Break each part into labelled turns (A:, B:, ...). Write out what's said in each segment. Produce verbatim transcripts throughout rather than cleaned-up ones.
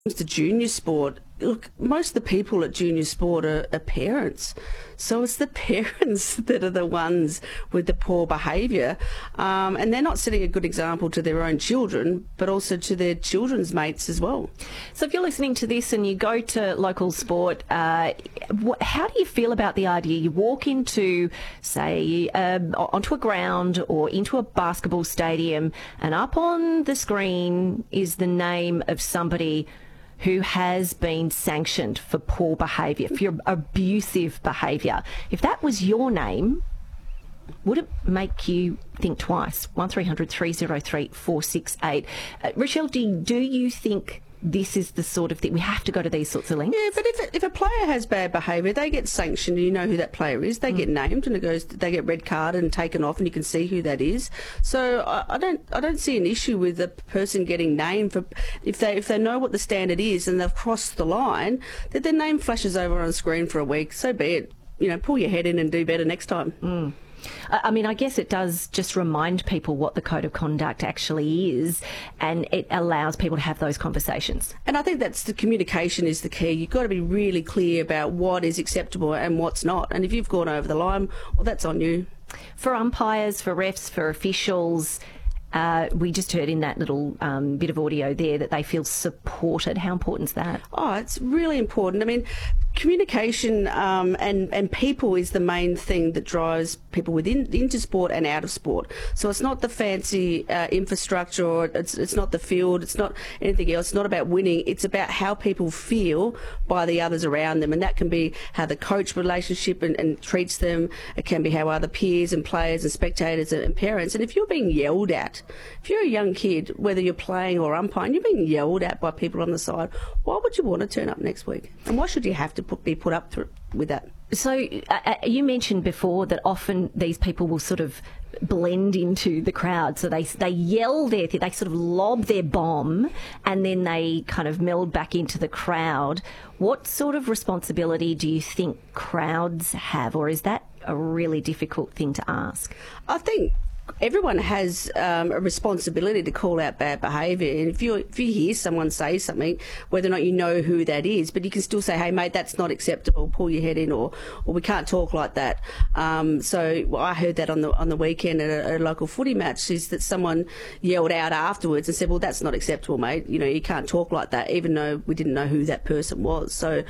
A: comes to junior sport, look, most of the people at junior sport are, are parents. So it's the parents that are the ones with the poor behaviour. Um, and they're not setting a good example to their own children, but also to their children's mates as well.
B: So if you're listening to this and you go to local sport, uh, wh- how do you feel about the idea? You walk into, say, um, onto a ground or into a basketball stadium, and up on the screen is the name of somebody who has been sanctioned for poor behaviour, for your abusive behaviour. If that was your name, would it make you think twice? one three hundred three oh three four six eight. Uh, Rochelle, do you, do you think this is the sort of thing, we have to go to these sorts of lengths?
A: Yeah, but if, if a player has bad behaviour, they get sanctioned and you know who that player is. They mm. get named and it goes, they get red carded and taken off and you can see who that is. So I, I don't I don't see an issue with the person getting named for if they if they know what the standard is and they've crossed the line, that their name flashes over on screen for a week. So be it. You know, pull your head in and do better next time.
B: Mm. I mean, I guess it does just remind people what the code of conduct actually is, and it allows people to have those conversations.
A: And I think that's the communication is the key. You've got to be really clear about what is acceptable and what's not. And if you've gone over the line, well, that's on you.
B: For umpires, for refs, for officials, uh, we just heard in that little um, bit of audio there that they feel supported. How important is that?
A: Oh, it's really important. I mean, communication um, and, and people is the main thing that drives people within into sport and out of sport. So it's not the fancy uh, infrastructure, or it's it's not the field, it's not anything else. It's not about winning. It's about how people feel by the others around them, and that can be how the coach relationship and, and treats them. It can be how other peers and players and spectators and parents. And if you're being yelled at, if you're a young kid, whether you're playing or umpiring, you're being yelled at by people on the side, why would you want to turn up next week? And why should you have to put, be put up through, with that?
B: So uh, you mentioned before that often these people will sort of blend into the crowd. So they they yell their, they sort of lob their bomb and then they kind of meld back into the crowd. What sort of responsibility do you think crowds have, or is that a really difficult thing to ask?
A: I think everyone has um, a responsibility to call out bad behaviour, and if you if you hear someone say something, whether or not you know who that is, but you can still say, hey mate, that's not acceptable, pull your head in, or or we can't talk like that. Um, so well, I heard that on the on the weekend at a, a local footy match, is that someone yelled out afterwards and said, well, that's not acceptable, mate, you know, you can't talk like that, even though we didn't know who that person was. So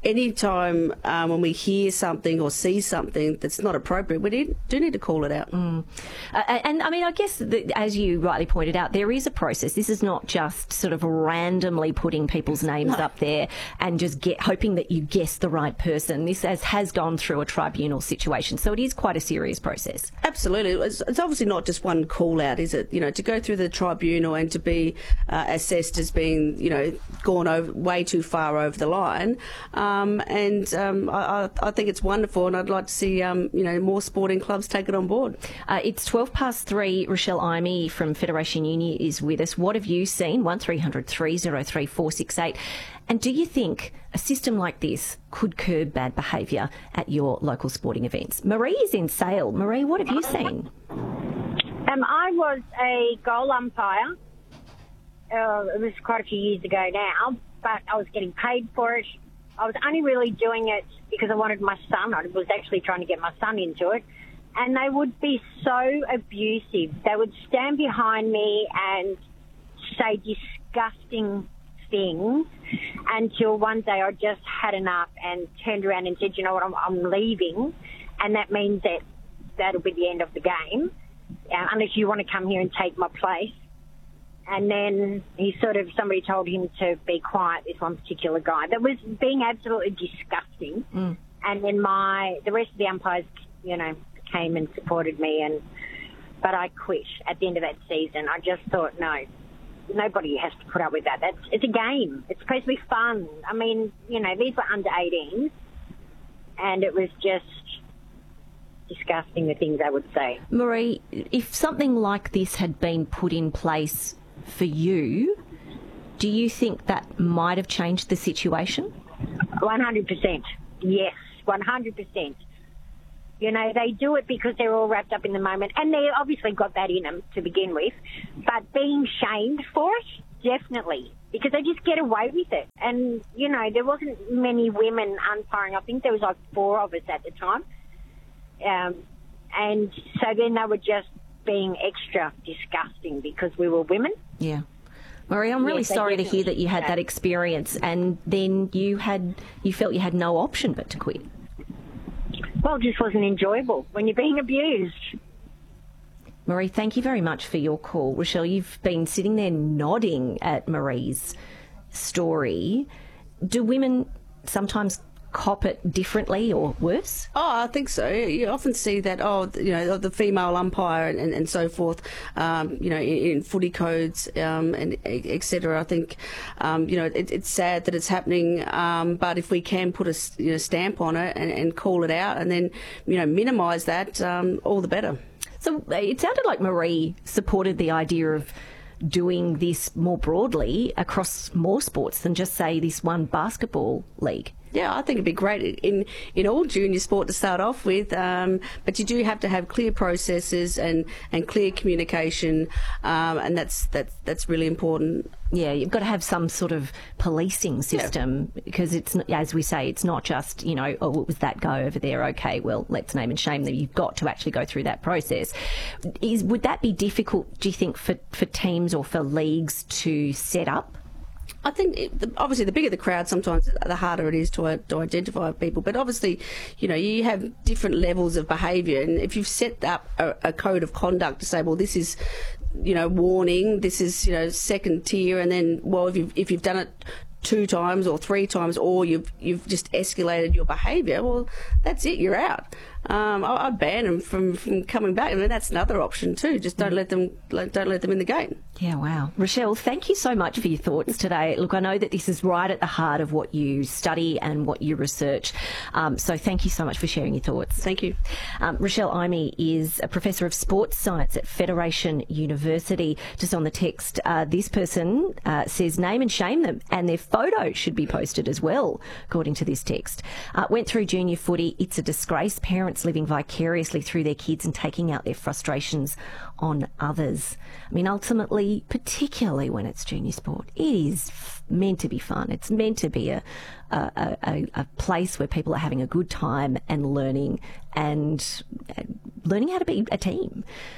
A: anytime um, when we hear something or see something that's not appropriate, we need, do need to call it out.
B: Mm. Uh, And, I mean, I guess, that, as you rightly pointed out, there is a process. This is not just sort of randomly putting people's names
A: no.
B: up there and just get hoping that you guess the right person. This has, has gone through a tribunal situation, so it is quite a serious process.
A: Absolutely. It's, it's obviously not just one call-out, is it? You know, to go through the tribunal and to be uh, assessed as being, you know, gone over, way too far over the line. Um, and um, I, I think it's wonderful, and I'd like to see, um, you know, more sporting clubs take it on board.
B: Uh, it's twelve past three. Rochelle Imey from Federation Uni is with us. What have you seen? one three hundred three oh three four six eight. And do you think a system like this could curb bad behaviour at your local sporting events? Marie is in Sale. Marie, what have you seen?
C: Um, I was a goal umpire. Uh, it was quite a few years ago now, but I was getting paid for it. I was only really doing it because I wanted my son. I was actually trying to get my son into it. And they would be so abusive. They would stand behind me and say disgusting things until one day I just had enough and turned around and said, you know what, I'm, I'm leaving. And that means that that'll be the end of the game, uh, unless you want to come here and take my place. And then he sort of, somebody told him to be quiet, this one particular guy. That was being absolutely disgusting. Mm. And then my, the rest of the umpires, you know, came and supported me, and but I quit at the end of that season. I just thought, no, nobody has to put up with that. That's it's a game. It's supposed to be fun. I mean, you know, these were under eighteens, and it was just disgusting the things they would say.
B: Marie, if something like this had been put in place for you, do you think that might have changed the situation?
C: one hundred percent. Yes, one hundred percent. You know, they do it because they're all wrapped up in the moment, and they obviously got that in them to begin with. But being shamed for it, definitely. because they just get away with it. And, you know, there wasn't many women umpiring. I think there was like four of us at the time. Um, and so then they were just being extra disgusting because we were women.
B: Yeah. Marie, I'm really
C: Yes, they
B: sorry to
C: definitely
B: hear that you had
C: did.
B: that experience and then you had you felt you had no option but to quit.
C: Well, it just wasn't enjoyable when you're being abused.
B: Marie, thank you very much for your call. Rochelle, you've been sitting there nodding at Marie's story. Do women sometimes cop it differently or worse?
A: Oh, I think so. You often see that, oh, you know, the female umpire and, and, and so forth, um, you know, in, in footy codes um, and et cetera. I think, um, you know, it, it's sad that it's happening, um, but if we can put a you know, stamp on it and, and call it out and then, you know, minimise that, um, all the better.
B: So it sounded like Marie supported the idea of doing this more broadly across more sports than just, say, this one basketball league.
A: Yeah, I think it'd be great in in all junior sport to start off with, um, but you do have to have clear processes and, and clear communication, um, and that's that's that's really important.
B: Yeah, you've got to have some sort of policing system yeah. because it's, as we say, it's not just, you know, oh, what was that guy over there? Okay, well, let's name and shame them. You've got to actually go through that process. Is would that be difficult, do you think, for, for teams or for leagues to set up?
A: I think it, the, obviously the bigger the crowd, sometimes the harder it is to, uh, to identify people. But obviously, you know, you have different levels of behaviour, and if you've set up a, a code of conduct to say, well, this is, you know, warning, this is, you know, second tier, and then, well, if you've, if you've done it two times or three times, or you've you've just escalated your behaviour, well, that's it, you're out. Um, I, I'd ban them from, from coming back. I mean, that's another option too. Just don't let them don't let them in the game.
B: Yeah, wow. Rochelle, thank you so much for your thoughts today. Look, I know that this is right at the heart of what you study and what you research. Um, so thank you so much for sharing your thoughts.
A: Thank you.
B: Um, Rochelle Imey is a professor of sports science at Federation University. Just on the text, uh, this person uh, says name and shame them, and their photo should be posted as well, according to this text. Uh, went through junior footy. It's a disgrace. Parents living vicariously through their kids and taking out their frustrations on others. I mean, ultimately, particularly when it's junior sport, it is f- meant to be fun. It's meant to be a, a, a, a place where people are having a good time and learning and uh, learning how to be a team.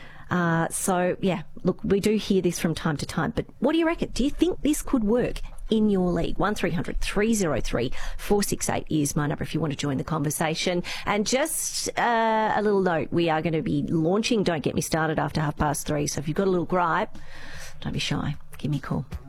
B: Uh, so, yeah, look, we do hear this from time to time, but what do you reckon? Do you think this could work in your league? one three hundred three oh three four six eight is my number if you want to join the conversation. And just uh, a little note, we are going to be launching Don't Get Me Started after half past three. So if you've got a little gripe, don't be shy. Give me a call.